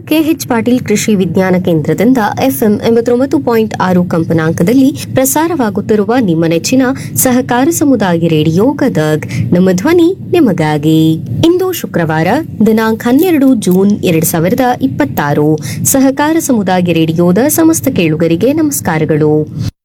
K H Patil ಕೃಷಿ ವಿಜ್ಞಾನ ಕೇಂದ್ರದಿಂದ ಎಫ್ಎಂ 89.6 ಕಂಪನಾಂಕದಲ್ಲಿ ಪ್ರಸಾರವಾಗುತ್ತಿರುವ ನಿಮ್ಮ ನೆಚ್ಚಿನ ಸಹಕಾರ ಸಮುದಾಯ ರೇಡಿಯೋ ಗದಗ್ ನಮ್ಮ ಧ್ವನಿ ನಿಮಗಾಗಿ. ಇಂದು ಶುಕ್ರವಾರ ದಿನಾಂಕ 12 ಜೂನ್ 2026. ಸಹಕಾರ ಸಮುದಾಯ ರೇಡಿಯೋದ ಸಮಸ್ತ ಕೇಳುಗರಿಗೆ ನಮಸ್ಕಾರಗಳು.